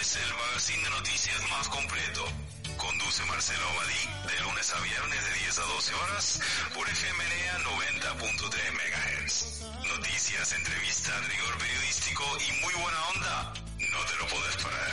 es el magazine de noticias más completo. Conduce Marcelo Abadí de lunes a viernes de 10 a 12 horas por FMLA 90.3 MHz. Noticias, entrevistas, rigor periodístico y muy buena onda. No te lo puedes perder.